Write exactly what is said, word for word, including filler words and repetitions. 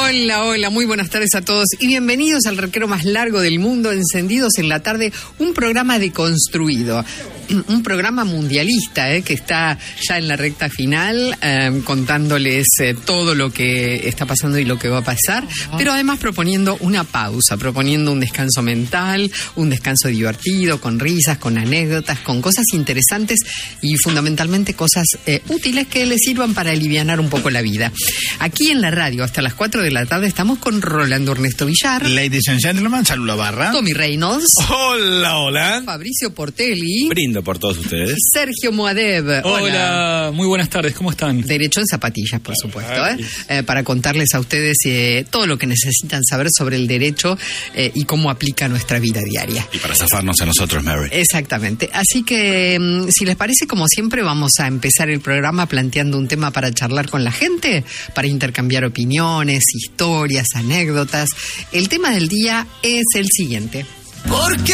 Hola, hola, muy buenas tardes a todos y bienvenidos al recreo más largo del mundo, Encendidos en la Tarde, un programa deconstruido, un programa mundialista eh, que está ya en la recta final, eh, contándoles eh, todo lo que está pasando y lo que va a pasar, pero además proponiendo una pausa, proponiendo un descanso mental, un descanso divertido, con risas, con anécdotas, con cosas interesantes y fundamentalmente cosas eh, útiles que les sirvan para alivianar un poco la vida. Aquí en la radio, hasta las cuatro de la tarde, estamos con Rolando Ernesto Villar. Ladies and gentlemen, Saluda Barra. Tommy Reynolds. Hola, hola. Fabricio Portelli. Brindo por todos ustedes. Sergio Moadev. Hola. Hola, muy buenas tardes, ¿cómo están? Derecho en zapatillas, por supuesto, ¿eh? Eh, para contarles a ustedes eh, todo lo que necesitan saber sobre el derecho eh, y cómo aplica a nuestra vida diaria. Y para zafarnos a nosotros, Mary. Exactamente. Así que, mm, si les parece, como siempre, vamos a empezar el programa planteando un tema para charlar con la gente, para intercambiar opiniones, historias, anécdotas. El tema del día es el siguiente. Porque